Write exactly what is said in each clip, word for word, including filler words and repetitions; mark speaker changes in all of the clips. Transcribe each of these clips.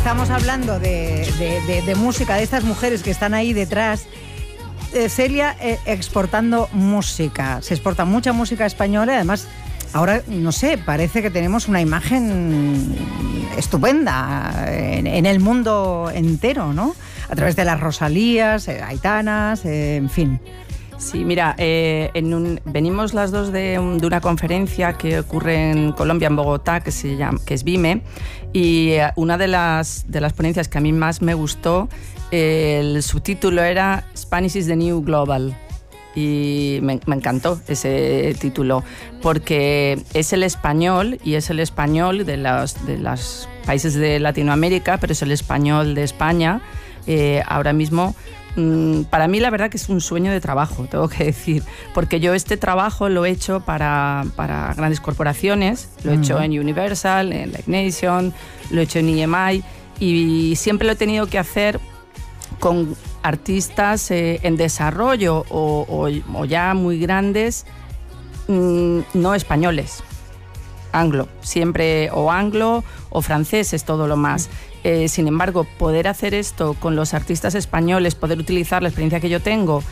Speaker 1: Estamos hablando de, de, de, de música, de estas mujeres que están ahí detrás. Eh, Celia eh, exportando música. Se exporta mucha música española y además, ahora, no sé, parece que tenemos una imagen estupenda en, en el mundo entero, ¿no? A través de las Rosalías, eh, Aitanas, eh, en fin.
Speaker 2: Sí, mira, eh, en un, venimos las dos de, un, de una conferencia que ocurre en Colombia, en Bogotá, que, se llama, que es BIME, y una de las, de las ponencias que a mí más me gustó, eh, el subtítulo era Spanish is the New Global. Y me, me encantó ese título, porque es el español, y es el español de los, de los países de Latinoamérica, pero es el español de España, eh, ahora mismo. Para mí la verdad que es un sueño de trabajo, tengo que decir, porque yo este trabajo lo he hecho para, para grandes corporaciones, lo he uh-huh. hecho en Universal, en Live Nation, lo he hecho en E M I, y siempre lo he tenido que hacer con artistas eh, en desarrollo o, o, o ya muy grandes, mmm, no españoles, anglo, siempre o anglo o francés es todo lo más. Eh, sin embargo, poder hacer esto con los artistas españoles, poder utilizar la experiencia que yo tengo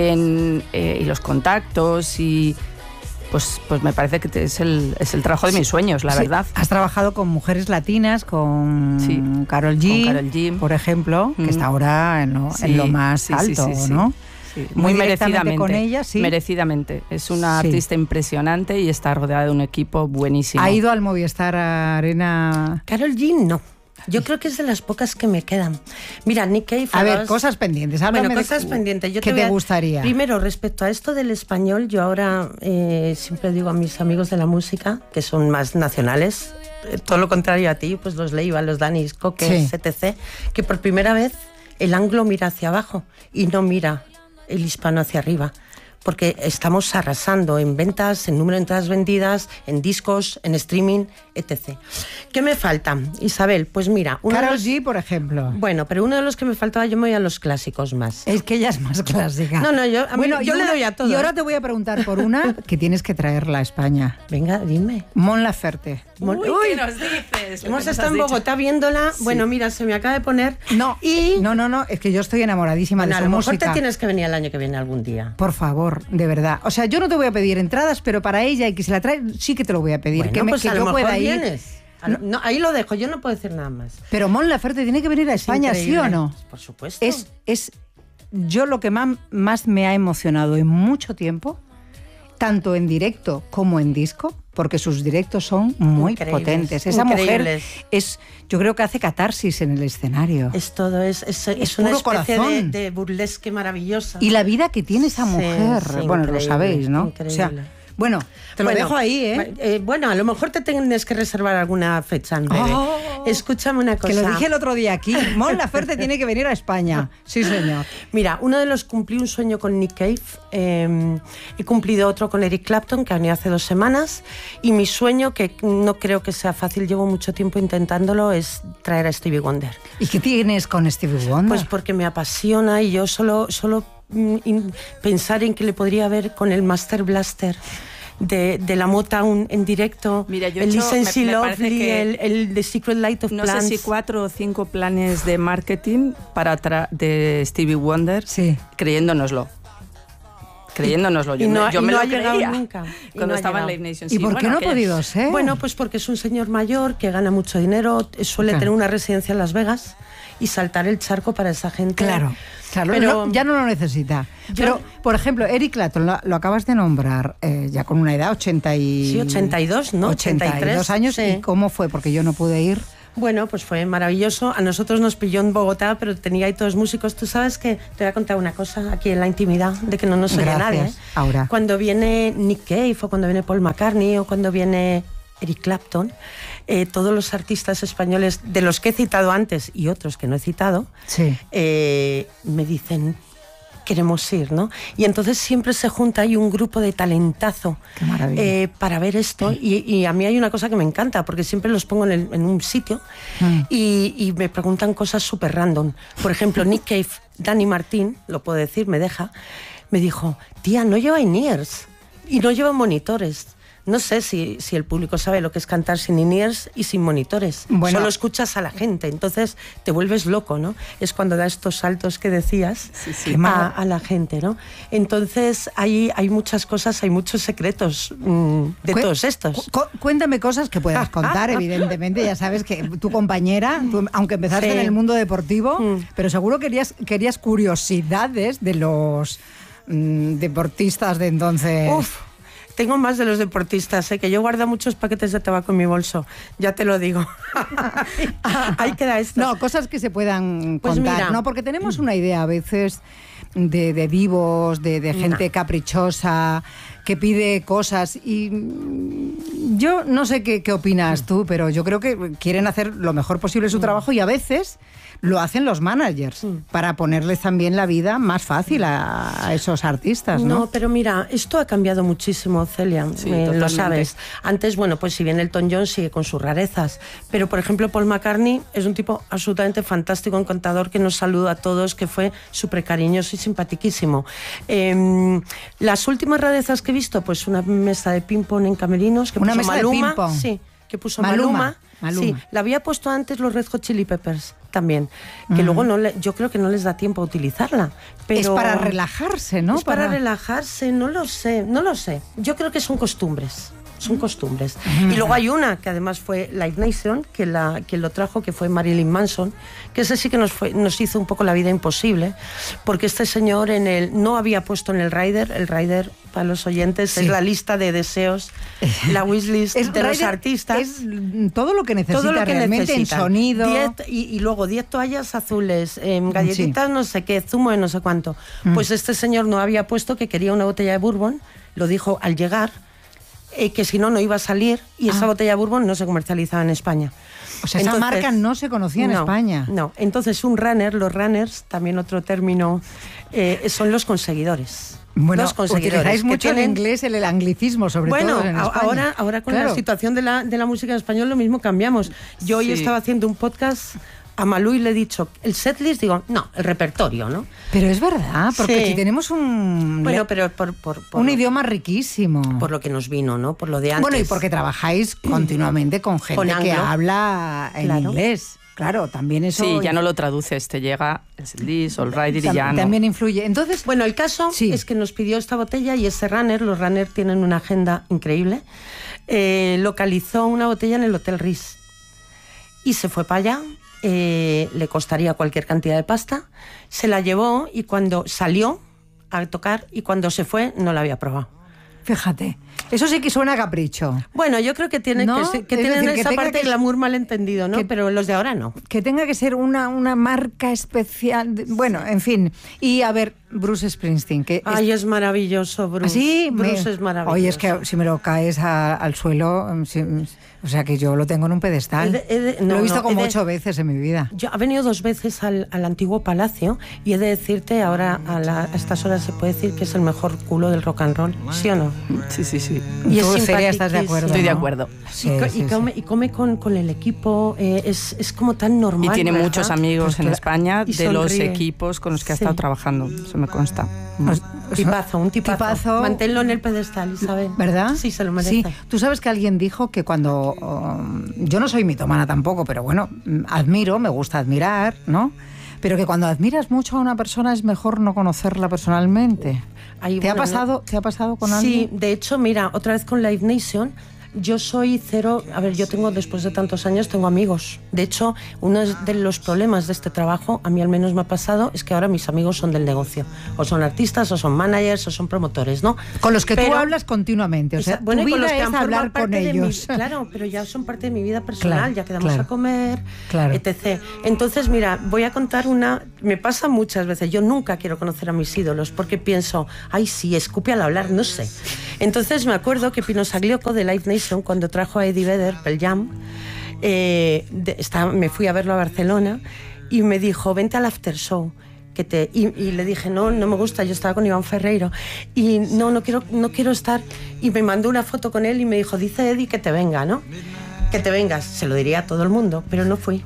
Speaker 2: en, eh, y los contactos, y pues, pues me parece que es el, es el trabajo de mis sueños, la
Speaker 1: sí,
Speaker 2: verdad.
Speaker 1: Has trabajado con mujeres latinas, con sí, Karol G, con Karol G, por ejemplo, mm. que está ahora en lo, sí, en lo más sí, alto, sí, sí, sí. ¿no?
Speaker 2: Sí, muy, muy merecidamente
Speaker 1: con ella, sí.
Speaker 2: Merecidamente. Es una sí. artista impresionante y está rodeada de un equipo buenísimo.
Speaker 1: ¿Ha ido al Movistar Arena?
Speaker 3: Karol G no. Yo creo que es de las pocas que me quedan. Mira, Nick Cave...
Speaker 1: A ver, cosas pendientes. Háblame
Speaker 3: bueno, cosas
Speaker 1: de,
Speaker 3: pendientes. Yo
Speaker 1: ¿Qué
Speaker 3: te,
Speaker 1: te
Speaker 3: a,
Speaker 1: gustaría?
Speaker 3: Primero, respecto a esto del español, yo ahora eh, siempre digo a mis amigos de la música, que son más nacionales, eh, todo lo contrario a ti, pues los Leiva, los Danis, Coques, sí. etcétera, que por primera vez el anglo mira hacia abajo y no mira el hispano hacia arriba. Porque estamos arrasando en ventas, en número de entradas vendidas, en discos, en streaming, etcétera. ¿Qué me falta, Isabel? Pues mira...
Speaker 1: Karol G, por ejemplo.
Speaker 3: Bueno, pero uno de los que me faltaba, yo me voy a los clásicos más.
Speaker 1: Es que ella es más clásica.
Speaker 3: No, no, yo, a bueno, mí, yo le doy a todo.
Speaker 1: Y ahora te voy a preguntar por una que tienes que traerla a España.
Speaker 3: Venga, dime.
Speaker 1: Mon Laferte.
Speaker 2: Uy, Uy, ¿qué nos dices?
Speaker 3: Hemos estado en Bogotá viéndola. Sí. Bueno, mira, se me acaba de poner...
Speaker 1: No, y... no, no, no, es que yo estoy enamoradísima bueno, de su música.
Speaker 3: A lo mejor te tienes que venir el año que viene algún día.
Speaker 1: Por favor, de verdad. O sea, yo no te voy a pedir entradas, pero para ella y que se la trae, sí que te lo voy a pedir.
Speaker 3: Bueno,
Speaker 1: que me,
Speaker 3: pues
Speaker 1: que
Speaker 3: a
Speaker 1: yo
Speaker 3: lo
Speaker 1: pueda
Speaker 3: mejor
Speaker 1: ir.
Speaker 3: Vienes. No, no, ahí lo dejo, yo no puedo decir nada más.
Speaker 1: Pero Mon Laferte tiene que venir a España, ¿sí o no?
Speaker 3: Por supuesto.
Speaker 1: Es, es yo lo que más, más me ha emocionado en mucho tiempo, tanto en directo como en disco, porque sus directos son muy increíbles, potentes. Esa increíbles. mujer es, yo creo que hace catarsis en el escenario.
Speaker 3: Es todo, es, es, es, es una especie de, de burlesque maravillosa.
Speaker 1: Y la vida que tiene esa mujer, sí, sí, bueno, lo sabéis, ¿no?
Speaker 3: Increíble.
Speaker 1: O sea, bueno, te lo
Speaker 3: bueno,
Speaker 1: dejo ahí, ¿eh?
Speaker 3: ¿eh? Bueno, a lo mejor te tienes que reservar alguna fecha en breve. Oh, Escúchame una cosa.
Speaker 1: Que lo dije el otro día aquí. Mon Laferte tiene que venir a España. Sí, señor.
Speaker 3: Mira, uno de los cumplí un sueño con Nick Cave. Eh, he cumplido otro con Eric Clapton, que ha venido hace dos semanas. Y mi sueño, que no creo que sea fácil, llevo mucho tiempo intentándolo, es traer a Stevie Wonder.
Speaker 1: ¿Y qué tienes con Stevie Wonder?
Speaker 3: Pues porque me apasiona y yo solo... solo In, pensar en que le podría ver con el Master Blaster de, de la Motown en directo.
Speaker 2: Mira, yo
Speaker 3: el
Speaker 2: hecho,
Speaker 3: License
Speaker 2: me, me
Speaker 3: Lovely, el, el The Secret Light of
Speaker 2: no
Speaker 3: Plants.
Speaker 2: No sé si cuatro o cinco planes de marketing para tra de Stevie Wonder,
Speaker 1: sí.
Speaker 2: creyéndonoslo. Creyéndonoslo. Yo,
Speaker 3: y no,
Speaker 2: yo
Speaker 3: y
Speaker 2: me
Speaker 3: no
Speaker 2: lo
Speaker 3: ha llegado
Speaker 2: creía
Speaker 3: nunca.
Speaker 2: Cuando
Speaker 3: no
Speaker 2: estaba en Live Nation.
Speaker 1: ¿Y
Speaker 2: sí,
Speaker 1: por
Speaker 2: bueno,
Speaker 1: qué no ha
Speaker 2: que...
Speaker 1: podido ser?
Speaker 3: Bueno, pues porque es un señor mayor que gana mucho dinero, suele okay. tener una residencia en Las Vegas y saltar el charco para esa gente.
Speaker 1: Claro. Claro,
Speaker 3: pero
Speaker 1: no, ya no lo necesita.
Speaker 3: Yo,
Speaker 1: pero, por ejemplo, Eric Clapton, lo, lo acabas de nombrar, eh, ya con una edad, ochenta y...
Speaker 3: Sí, ochenta y dos, ¿no?
Speaker 1: ochenta y tres años. Sí. ¿Y cómo fue? Porque yo no pude ir.
Speaker 3: Bueno, pues fue maravilloso. A nosotros nos pilló en Bogotá, pero tenía ahí todos músicos. Tú sabes que te voy a contar una cosa aquí en la intimidad, de que no nos oye nadie. ¿eh?
Speaker 1: Ahora.
Speaker 3: Cuando viene Nick Cave, o cuando viene Paul McCartney, o cuando viene Eric Clapton, eh, todos los artistas españoles, de los que he citado antes y otros que no he citado,
Speaker 1: sí.
Speaker 3: eh, me dicen... queremos ir, ¿no? Y entonces siempre se junta ahí un grupo de talentazo eh, para ver esto. Y, y a mí hay una cosa que me encanta, porque siempre los pongo en, el, en un sitio mm. y, y me preguntan cosas súper random. Por ejemplo, Nick Cave, Dani Martín, lo puedo decir, me deja, me dijo, tía, no lleva in-ears y no lleva monitores. no sé si, si el público sabe lo que es cantar sin in-ears y sin monitores. Bueno, solo escuchas a la gente, entonces te vuelves loco, ¿no? Es cuando da estos saltos que decías sí, sí. A, a la gente, ¿no? Entonces hay, hay muchas cosas, hay muchos secretos mmm, de Cu todos estos.
Speaker 1: Cu cuéntame cosas que puedas contar, evidentemente. Ya sabes que tu compañera, tú, aunque empezaste sí. en el mundo deportivo, mm. pero seguro querías, querías curiosidades de los mmm, deportistas de entonces.
Speaker 3: Uf. Tengo más de los deportistas, ¿eh? Que yo guardo muchos paquetes de tabaco en mi bolso, ya te lo digo. Ahí queda esto.
Speaker 1: No, cosas que se puedan pues contar, mira, ¿no? Porque tenemos una idea a veces de, de divos, de, de gente no. caprichosa, que pide cosas y yo no sé qué, qué opinas tú, pero yo creo que quieren hacer lo mejor posible su trabajo y a veces lo hacen los managers mm. para ponerles también la vida más fácil a, a esos artistas, ¿no?
Speaker 3: No, pero mira, esto ha cambiado muchísimo, Celia, sí, eh, lo sabes. Antes, bueno, pues si bien Elton John sigue con sus rarezas, pero por ejemplo Paul McCartney es un tipo absolutamente fantástico, encantador, que nos saluda a todos, que fue súper cariñoso y simpatiquísimo. Eh, las últimas rarezas que he visto, pues una mesa de ping-pong en camerinos, que
Speaker 1: una
Speaker 3: puso
Speaker 1: mesa
Speaker 3: Maluma,
Speaker 1: de ping-pong.
Speaker 3: Sí, que puso
Speaker 1: Maluma.
Speaker 3: Maluma.
Speaker 1: Maluma.
Speaker 3: Sí, la había puesto antes los Red Hot Chili Peppers también, que mm. luego no le, yo creo que no les da tiempo a utilizarla. Pero
Speaker 1: es para relajarse, ¿no?
Speaker 3: Es para... para relajarse, no lo sé, no lo sé. Yo creo que son costumbres. Son costumbres. Mm. Y luego hay una que además fue Live Nation, que la que lo trajo, que fue Marilyn Manson, que ese sí que nos fue, nos hizo un poco la vida imposible, porque este señor en el no había puesto en el rider, el rider para los oyentes sí. es la lista de deseos, la wishlist de rider, los artistas.
Speaker 1: Es todo lo que necesita todo lo que realmente necesitan. En sonido.
Speaker 3: Diez, y, y luego diez toallas azules, eh, galletitas sí. no sé qué, zumo de no sé cuánto. Mm. Pues este señor no había puesto que quería una botella de bourbon, lo dijo al llegar, Eh, que si no, no iba a salir y ah. esa botella de bourbon no se comercializaba en España.
Speaker 1: O sea, esa Entonces, marca no se conocía en
Speaker 3: no,
Speaker 1: España.
Speaker 3: No, entonces un runner, los runners, también otro término, eh, son los conseguidores.
Speaker 1: Bueno,
Speaker 3: los conseguidores.
Speaker 1: Utilizáis mucho
Speaker 3: tienen...
Speaker 1: el inglés, el, el anglicismo, sobre
Speaker 3: bueno,
Speaker 1: todo en España.
Speaker 3: Ahora, ahora con claro. la situación de la, de la música en español lo mismo cambiamos. Yo hoy sí. estaba haciendo un podcast a Malú y le he dicho, el setlist, digo, no, el repertorio, ¿no?
Speaker 1: Pero es verdad, porque sí. si tenemos un...
Speaker 3: Bueno, pero por, por, por
Speaker 1: un
Speaker 3: lo,
Speaker 1: idioma riquísimo.
Speaker 3: Por lo que nos vino, ¿no? Por lo de antes.
Speaker 1: Bueno, y porque trabajáis continuamente con gente con que habla en claro. inglés. Claro, también eso...
Speaker 2: Sí, ya no lo traduces, te llega el setlist o el rider y ya no.
Speaker 1: También influye. Entonces,
Speaker 3: bueno, el caso sí. es que nos pidió esta botella y ese runner, los runners tienen una agenda increíble, eh, localizó una botella en el Hotel Ritz y se fue para allá. Eh, le costaría cualquier cantidad de pasta, se la llevó y cuando salió a tocar y cuando se fue no la había probado.
Speaker 1: Fíjate, eso sí que suena a capricho.
Speaker 3: Bueno, yo creo que tienen ¿no? que, que tienen decir, esa que parte de glamour malentendido, ¿no? Que, pero los de ahora no.
Speaker 1: Que tenga que ser una, una marca especial. De, bueno, en fin. Y a ver, Bruce Springsteen. Que
Speaker 3: Ay, es, es maravilloso, Bruce.
Speaker 1: ¿Sí?
Speaker 3: Bruce
Speaker 1: me,
Speaker 3: es maravilloso.
Speaker 1: Oye, es que si me lo caes a, al suelo, si, o sea que yo lo tengo en un pedestal. He de, he de, no, lo he visto no, como he de, ocho veces en mi vida.
Speaker 3: Yo he venido dos veces al, al antiguo Palacio y he de decirte, ahora a, la, a estas horas se puede decir que es el mejor culo del rock and roll, ¿sí o no?
Speaker 2: Sí, sí, sí.
Speaker 1: Y es seria, ¿estás de acuerdo?
Speaker 2: Estoy
Speaker 1: ¿no?
Speaker 2: de acuerdo.
Speaker 3: Sí, y, sí, y, come, sí. y come con, con el equipo, eh, es, es como tan normal.
Speaker 2: Y tiene
Speaker 3: ¿verdad?
Speaker 2: muchos amigos pues en España de
Speaker 3: sonríe.
Speaker 2: los equipos con los que ha sí. estado trabajando, eso me consta.
Speaker 3: Os, tipazo, un tipazo. tipazo. Manténlo en el pedestal, Isabel.
Speaker 1: ¿Verdad?
Speaker 3: Sí, se lo merece.
Speaker 1: Sí. Tú sabes que alguien dijo que cuando... Um, yo no soy mitómana tampoco, pero bueno, admiro, me gusta admirar, ¿no? Pero que cuando admiras mucho a una persona es mejor no conocerla personalmente. Ahí, ¿Te, bueno, ha pasado, ¿no? ¿Te ha pasado con alguien?
Speaker 3: Sí, de hecho, mira, otra vez con Live Nation, yo soy cero... A ver, yo tengo, después de tantos años, tengo amigos. De hecho, uno de los problemas de este trabajo, a mí al menos me ha pasado, es que ahora mis amigos son del negocio. O son artistas, o son managers, o son promotores, ¿no?
Speaker 1: Con los que pero, tú hablas continuamente. O sea, esa, bueno, tu vida es hablar con ellos.
Speaker 3: Mi, claro, pero ya son parte de mi vida personal. Claro, ya quedamos
Speaker 1: claro,
Speaker 3: a comer,
Speaker 1: claro.
Speaker 3: etcétera. Entonces, mira, voy a contar una... Me pasa muchas veces. Yo nunca quiero conocer a mis ídolos porque pienso, ay, sí, escupe al hablar, no sé. Entonces me acuerdo que Pino Sagliocco de Live Nation, cuando trajo a Eddie Vedder, Pearl Jam, eh, de, estaba, me fui a verlo a Barcelona y me dijo, vente al after show. Que te, y, y le dije, no, no me gusta, yo estaba con Iván Ferreiro y no, no quiero, no quiero estar. Y me mandó una foto con él y me dijo, dice Eddie que te venga, ¿no? Que te vengas. Se lo diría a todo el mundo, pero no fui.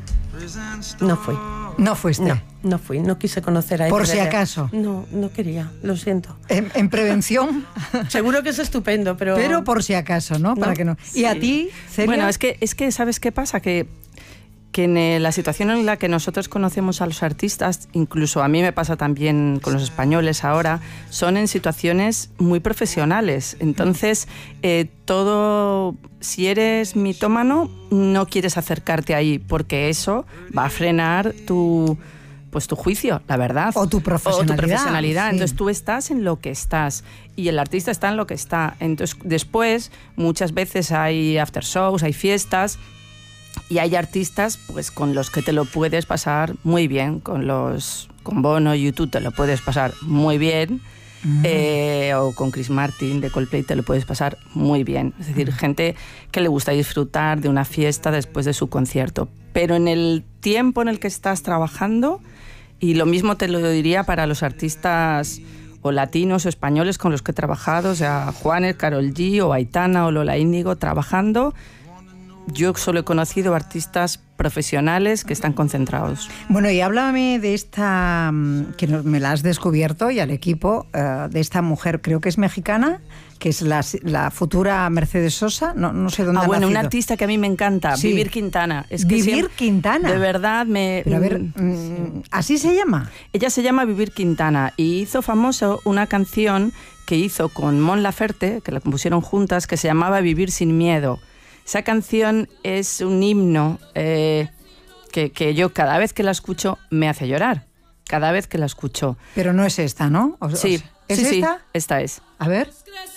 Speaker 3: No fui.
Speaker 1: No fuiste.
Speaker 3: No, no fui, no quise conocer a él.
Speaker 1: Por si acaso.
Speaker 3: No, no quería, lo siento.
Speaker 1: En, en prevención.
Speaker 3: Seguro que es estupendo, pero...
Speaker 1: Pero por si acaso, ¿no? Para
Speaker 3: no,
Speaker 1: que no. ¿Y
Speaker 3: sí.
Speaker 1: a ti, Celia?
Speaker 2: Bueno, es que, es que ¿sabes qué pasa? Que, que en eh, la situación en la que nosotros conocemos a los artistas, incluso a mí me pasa también con los españoles ahora, son en situaciones muy profesionales. Entonces, eh, todo... Si eres mitómano, no quieres acercarte ahí, porque eso va a frenar tu, pues, tu juicio, la verdad.
Speaker 1: O tu profesionalidad.
Speaker 2: O tu profesionalidad.
Speaker 1: Sí.
Speaker 2: Entonces tú estás en lo que estás y el artista está en lo que está. Entonces después, muchas veces hay after shows, hay fiestas y hay artistas pues, con los que te lo puedes pasar muy bien. Con los con Bono, YouTube te lo puedes pasar muy bien. Uh-huh. Eh, o con Chris Martin de Coldplay te lo puedes pasar muy bien. Es decir, uh-huh. gente que le gusta disfrutar de una fiesta después de su concierto. Pero en el tiempo en el que estás trabajando, y lo mismo te lo diría para los artistas o latinos o españoles con los que he trabajado, o sea, Juanes, Karol G o Aitana o Lola Índigo trabajando, yo solo he conocido artistas profesionales que están concentrados.
Speaker 1: Bueno, y háblame de esta, que me la has descubierto y al equipo, uh, de esta mujer, creo que es mexicana, que es la, la futura Mercedes Sosa, no, no sé dónde
Speaker 2: ah,
Speaker 1: ha
Speaker 2: bueno,
Speaker 1: nacido.
Speaker 2: una artista que a mí me encanta,
Speaker 1: sí.
Speaker 2: Vivir Quintana. Es que
Speaker 1: Vivir
Speaker 2: siempre,
Speaker 1: Quintana.
Speaker 2: De verdad me...
Speaker 1: Pero a ver, mm, ¿así se llama?
Speaker 2: Ella se llama Vivir Quintana y hizo famoso una canción que hizo con Mon Laferte, que la compusieron juntas, que se llamaba Vivir sin miedo. Esa canción es un himno eh, que, que yo cada vez que la escucho me hace llorar. Cada vez que la escucho.
Speaker 1: Pero no es esta, ¿no? O,
Speaker 2: sí,
Speaker 1: o, ¿es
Speaker 2: sí,
Speaker 1: esta?
Speaker 2: Sí, esta es.
Speaker 1: A ver.